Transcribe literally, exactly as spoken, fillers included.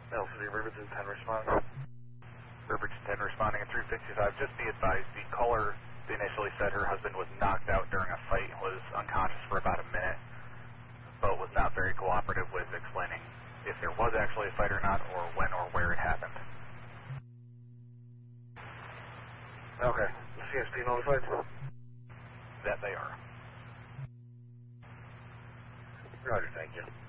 Alpha Zero Riverton ten responding. Riverton ten responding at three sixty-five. Just be advised, the caller initially said her husband was knocked out during a fight, was unconscious for about a minute, but was not very cooperative with explaining if there was actually a fight or not, or when or where it happened. Okay. C S P notified? That they are. Roger, thank you.